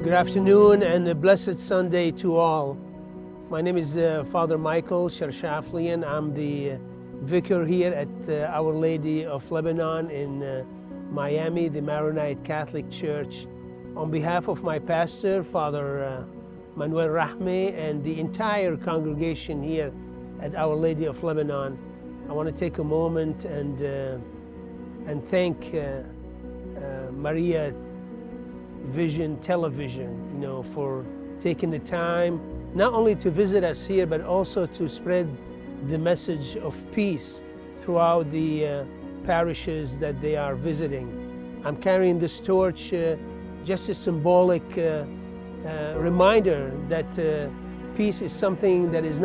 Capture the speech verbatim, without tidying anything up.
Good afternoon and a blessed Sunday to all. My name is uh, Father Michael Shershaflian. I'm the vicar here at uh, Our Lady of Lebanon in uh, Miami, the Maronite Catholic Church. On behalf of my pastor, Father uh, Manuel Rahme, and the entire congregation here at Our Lady of Lebanon, I want to take a moment and, uh, and thank uh, uh, Maria Vision Television, you know, for taking the time not only to visit us here, but also to spread the message of peace throughout the uh, parishes that they are visiting. I'm carrying this torch, uh, just a symbolic uh, uh, reminder that uh, peace is something that is not